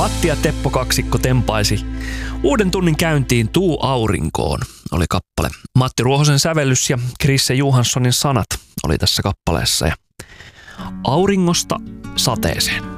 Matti ja Teppo kaksikko tempaisi uuden tunnin käyntiin Tuu aurinkoon oli kappale. Matti Ruohosen sävellys ja Chrisse Johanssonin sanat oli tässä kappaleessa. Ja auringosta sateeseen.